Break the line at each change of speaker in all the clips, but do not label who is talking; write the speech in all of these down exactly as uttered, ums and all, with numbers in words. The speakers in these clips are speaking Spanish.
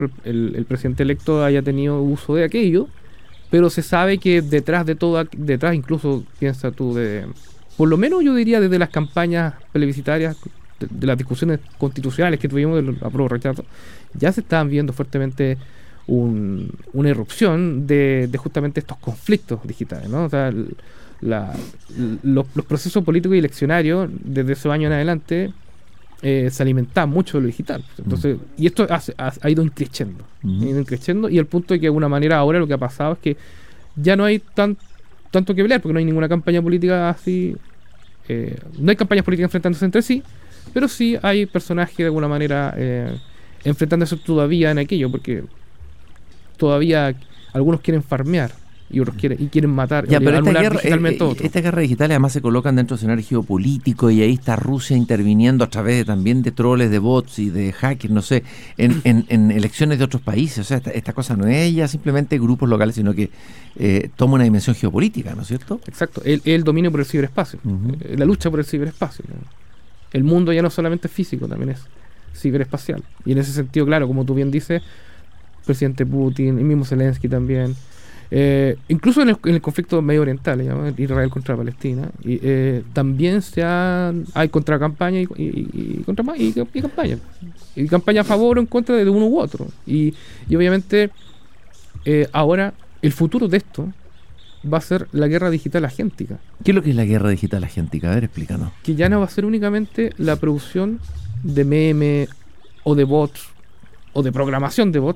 el, el presidente electo haya tenido uso de aquello, pero se sabe que detrás de todo, detrás incluso, piensa tú, de por lo menos yo diría desde las campañas plebiscitarias, de, de las discusiones constitucionales que tuvimos del apruebo rechazo, ya se estaban viendo fuertemente un, una irrupción de, de justamente estos conflictos digitales, ¿no? O sea, la, los, los procesos políticos y eleccionarios desde esos años en adelante eh, se alimentaban mucho de lo digital. Entonces, mm. y esto ha, ha, ha ido increciendo, mm. ha ido increciendo, y el punto de que de alguna manera ahora lo que ha pasado es que ya no hay tan, tanto que pelear, porque no hay ninguna campaña política así, eh, no hay campañas políticas enfrentándose entre sí, pero sí hay personajes de alguna manera eh, enfrentándose todavía en aquello, porque todavía algunos quieren farmear y otros quieren, y quieren matar,
ya, pero esta guerra,
digitalmente
eh,
a otros.
Estas guerras digitales además se colocan dentro de escenario geopolítico, y ahí está Rusia interviniendo a través de, también de troles, de bots y de hackers, no sé, en, en, en elecciones de otros países. O sea, esta, esta cosa no es ya simplemente grupos locales, sino que eh, toma una dimensión geopolítica, ¿no es cierto?
Exacto, el, el dominio por el ciberespacio, uh-huh. la lucha por el ciberespacio, ¿no? El mundo ya no solamente es físico, también es ciberespacial. Y en ese sentido, claro, como tú bien dices, el presidente Putin, el mismo Zelensky también, eh, incluso en el, en el conflicto medio oriental, ¿no? Israel contra Palestina, y, eh, también se ha, hay contracampaña y, y, y, contra, y, y campaña. Y campaña a favor o en contra de uno u otro. Y, y obviamente, eh, ahora, el futuro de esto va a ser la guerra digital agéntica.
¿Qué es lo que es la guerra digital agéntica? A ver, explícanos.
Que ya no va a ser únicamente la producción de memes o de bots o de programación de bots,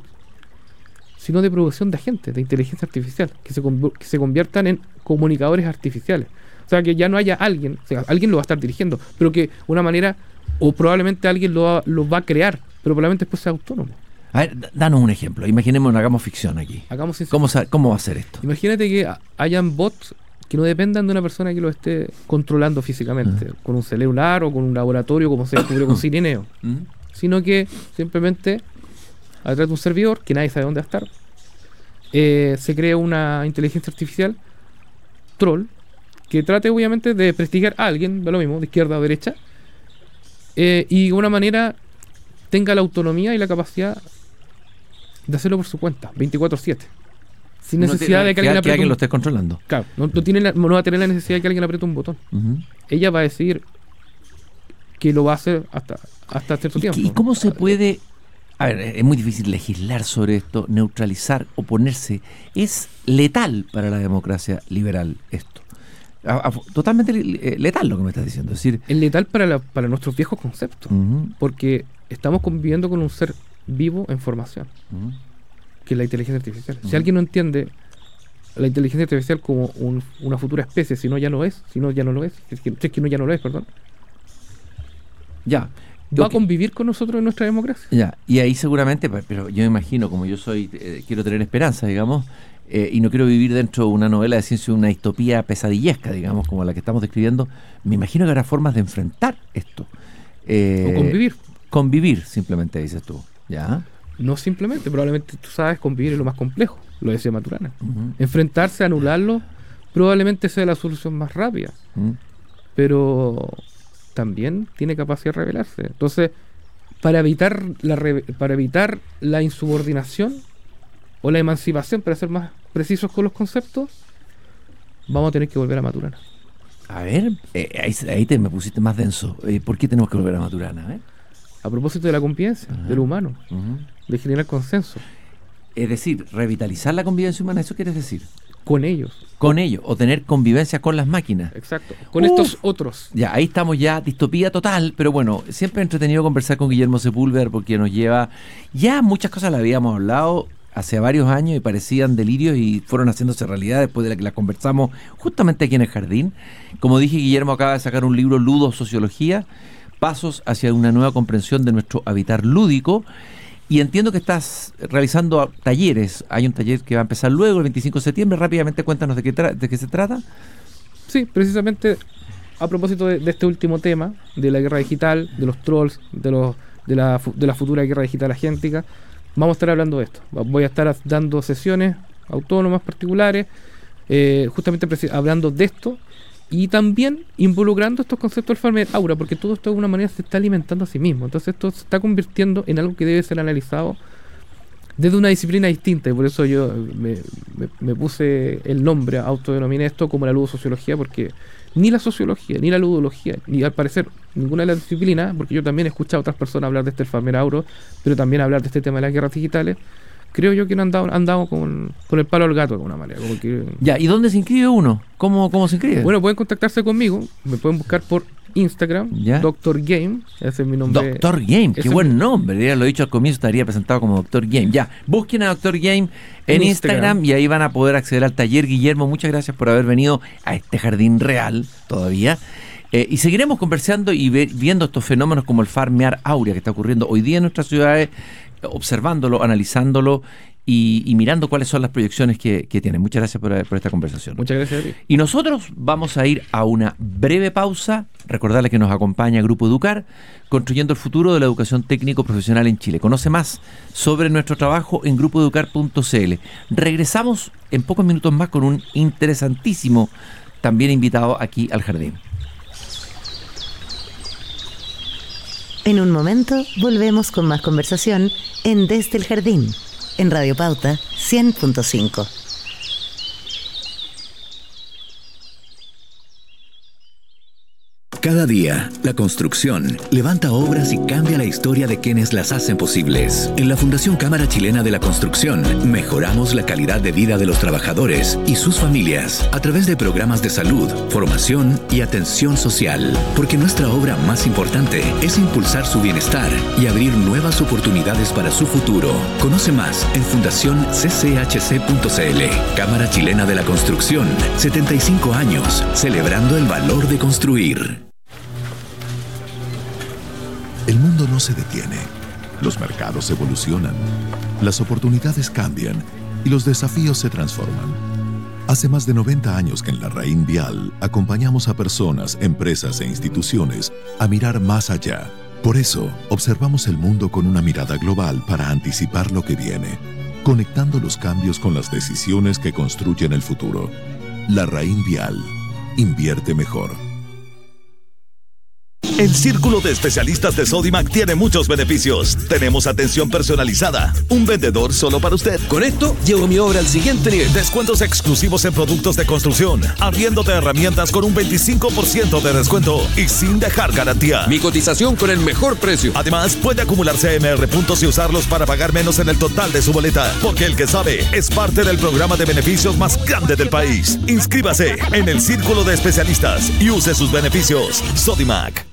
sino de producción de agentes, de inteligencia artificial, que se, que se conviertan en comunicadores artificiales. O sea, que ya no haya alguien, o sea, alguien lo va a estar dirigiendo, pero que una manera, o probablemente alguien lo va, lo va a crear, pero probablemente después sea autónomo.
A ver, danos un ejemplo. Imaginemos, hagamos ficción aquí.
Hagamos
¿Cómo, ¿Cómo va a ser esto?
Imagínate que hayan bots que no dependan de una persona que lo esté controlando físicamente, uh-huh. con un celular o con un laboratorio, como se descubrió con Cirineo, uh-huh. sino que simplemente a través de un servidor que nadie sabe dónde va a estar, eh, se crea una inteligencia artificial troll que trate obviamente de prestigiar a alguien, de lo mismo, de izquierda o derecha, eh, y de una manera tenga la autonomía y la capacidad de hacerlo por su cuenta, veinticuatro siete. Sin necesidad
no
de que, que alguien,
que alguien un... lo esté controlando.
Claro, no, no, tiene la, no va a tener la necesidad de que alguien apriete un botón. Uh-huh. Ella va a decidir que lo va a hacer hasta, hasta cierto
¿Y,
tiempo.
¿Y cómo se puede...? A ver, es muy difícil legislar sobre esto, neutralizar, oponerse. Es letal para la democracia liberal esto. A, a, totalmente letal lo que me estás diciendo. Es decir,
es letal para, la, para nuestros viejos conceptos, uh-huh. porque estamos conviviendo con un ser vivo en formación, uh-huh. que es la inteligencia artificial. Uh-huh. Si alguien no entiende la inteligencia artificial como un, una futura especie, si no ya no es, si no ya no lo es, si es que, si es que no ya no lo es, perdón.
Ya.
Va okay. a convivir con nosotros en nuestra democracia.
Ya, y ahí seguramente, pero yo me imagino, como yo soy, eh, quiero tener esperanza, digamos, eh, y no quiero vivir dentro de una novela de ciencia, una distopía pesadillesca, digamos, como la que estamos describiendo, me imagino que habrá formas de enfrentar esto.
Eh, o convivir.
Convivir, simplemente, dices tú. ¿Ya?
No simplemente, probablemente tú sabes, convivir es lo más complejo, lo decía Maturana. Uh-huh. Enfrentarse, anularlo, probablemente sea la solución más rápida. Uh-huh. Pero también tiene capacidad de rebelarse. Entonces, para evitar la re- para evitar la insubordinación o la emancipación, para ser más precisos con los conceptos, vamos a tener que volver a Maturana.
A ver, eh, ahí, ahí te me pusiste más denso. Eh, ¿Por qué tenemos que volver a Maturana? ¿Eh?
A propósito de la convivencia, uh-huh. de lo humano, uh-huh. de generar consenso.
Es decir, revitalizar la convivencia humana, ¿eso quieres decir?
Con ellos.
Con ellos, o tener convivencia con las máquinas.
Exacto, con Uf, estos otros.
Ya, ahí estamos ya, distopía total, pero bueno, siempre entretenido conversar con Guillermo Sepúlveda porque nos lleva, ya muchas cosas las habíamos hablado hace varios años y parecían delirios y fueron haciéndose realidad después de la que las conversamos justamente aquí en el jardín. Como dije, Guillermo acaba de sacar un libro, Ludosociología, Pasos hacia una nueva comprensión de nuestro habitar lúdico. Y entiendo que estás realizando talleres. Hay un taller que va a empezar luego, el veinticinco de septiembre. Rápidamente cuéntanos de qué, tra- de qué se trata.
Sí, precisamente a propósito de, de este último tema, de la guerra digital, de los trolls, de, los, de, la, de la futura guerra digital agéntica, vamos a estar hablando de esto. Voy a estar dando sesiones autónomas particulares, eh, justamente preci- hablando de esto, y también involucrando estos conceptos del farmer aura, porque todo esto de alguna manera se está alimentando a sí mismo. Entonces esto se está convirtiendo en algo que debe ser analizado desde una disciplina distinta, y por eso yo me, me, me puse el nombre, autodenominé esto como la ludosociología, porque ni la sociología, ni la ludología, ni al parecer ninguna de las disciplinas, porque yo también he escuchado a otras personas hablar de este Farmer Auro, pero también hablar de este tema de las guerras digitales, creo yo que no han dado, han dado con, con el palo al gato de alguna manera. Como que,
ya, ¿y dónde se inscribe uno? ¿Cómo, cómo se inscribe?
bueno, pueden contactarse conmigo, me pueden buscar por Instagram,
¿Ya?
Doctor Game, ese es mi nombre.
Doctor Game, qué
ese
buen
es,
nombre. Ya lo he dicho al comienzo, estaría presentado como Doctor Game. Ya, busquen a Doctor Game en Instagram. Instagram y ahí van a poder acceder al taller. Guillermo, muchas gracias por haber venido a este jardín real todavía. Eh, y seguiremos conversando y ve, viendo estos fenómenos como el Farmear Aurea que está ocurriendo hoy día en nuestras ciudades, observándolo, analizándolo y, y mirando cuáles son las proyecciones que, que tienen. Muchas gracias por, por esta conversación.
Muchas gracias a ti.
Y nosotros vamos a ir a una breve pausa. Recordarles que nos acompaña Grupo Educar, construyendo el futuro de la educación técnico-profesional en Chile. Conoce más sobre nuestro trabajo en grupo educar punto c l. Regresamos en pocos minutos más con un interesantísimo también invitado aquí al jardín.
En un momento volvemos con más conversación en Desde el Jardín, en Radio Pauta cien punto cinco.
Cada día, la construcción levanta obras y cambia la historia de quienes las hacen posibles. En la Fundación Cámara Chilena de la Construcción, mejoramos la calidad de vida de los trabajadores y sus familias a través de programas de salud, formación y atención social. Porque nuestra obra más importante es impulsar su bienestar y abrir nuevas oportunidades para su futuro. Conoce más en fundación c c h c punto c l. Cámara Chilena de la Construcción, setenta y cinco años, celebrando el valor de construir.
El mundo no se detiene, los mercados evolucionan, las oportunidades cambian y los desafíos se transforman. Hace más de noventa años que en la Raín Vial acompañamos a personas, empresas e instituciones a mirar más allá. Por eso, observamos el mundo con una mirada global para anticipar lo que viene, conectando los cambios con las decisiones que construyen el futuro. La Raín Vial. Invierte mejor.
El Círculo de Especialistas de Sodimac tiene muchos beneficios. Tenemos atención personalizada, un vendedor solo para usted.
Con esto, llevo mi obra al siguiente nivel.
Descuentos exclusivos en productos de construcción, arriendo de herramientas con un veinticinco por ciento de descuento y sin dejar garantía.
Mi cotización con el mejor precio.
Además, puede acumular C M R puntos y usarlos para pagar menos en el total de su boleta, porque el que sabe es parte del programa de beneficios más grande del país. Inscríbase en el Círculo de Especialistas y use sus beneficios. Sodimac.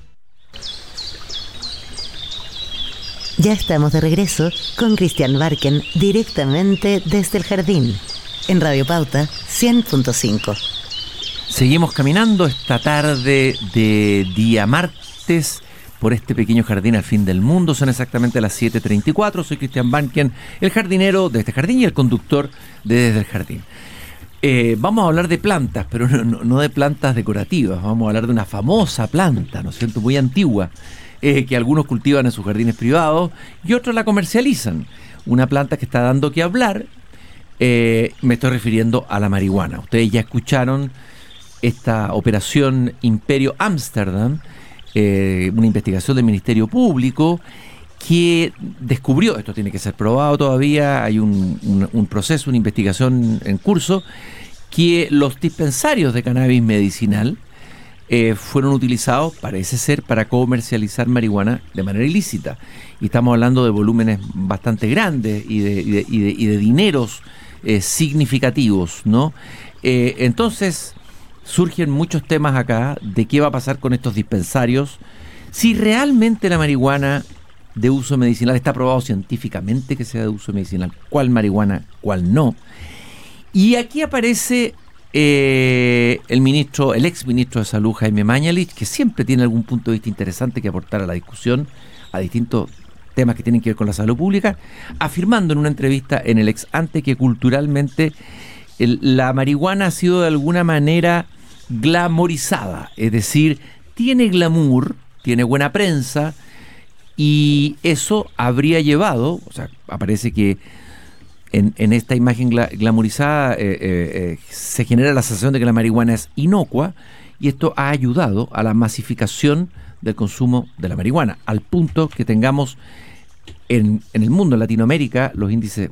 Ya estamos de regreso con Cristian Barken, directamente desde el jardín, en Radio Pauta cien punto cinco.
Seguimos caminando esta tarde de día martes por este pequeño jardín al fin del mundo. Son exactamente las siete treinta y cuatro. Soy Cristian Barken, el jardinero de este jardín y el conductor de Desde el Jardín. Eh, vamos a hablar de plantas, pero no, no, no de plantas decorativas. Vamos a hablar de una famosa planta, ¿no es cierto?, muy antigua, Eh, que algunos cultivan en sus jardines privados y otros la comercializan. Una planta que está dando que hablar, eh, me estoy refiriendo a la marihuana. Ustedes ya escucharon esta operación Imperio Ámsterdam, eh, una investigación del Ministerio Público que descubrió, esto tiene que ser probado todavía, hay un, un, un proceso, una investigación en curso, que los dispensarios de cannabis medicinal Eh, fueron utilizados, parece ser, para comercializar marihuana de manera ilícita. Y estamos hablando de volúmenes bastante grandes y de, y de, y de, y de dineros eh, significativos, ¿no? Eh, entonces, surgen muchos temas acá de qué va a pasar con estos dispensarios. Si realmente la marihuana de uso medicinal está probado científicamente que sea de uso medicinal, cuál marihuana, cuál no. Y aquí aparece Eh, el ministro, el ex ministro de Salud, Jaime Mañalich, que siempre tiene algún punto de vista interesante que aportar a la discusión, a distintos temas que tienen que ver con la salud pública, afirmando en una entrevista en el Ex Ante que culturalmente el, la marihuana ha sido de alguna manera glamorizada, es decir, tiene glamour, tiene buena prensa, y eso habría llevado, o sea, aparece que En, en esta imagen gla, glamorizada eh, eh, eh, se genera la sensación de que la marihuana es inocua, y esto ha ayudado a la masificación del consumo de la marihuana, al punto que tengamos en, en el mundo, en Latinoamérica, los índices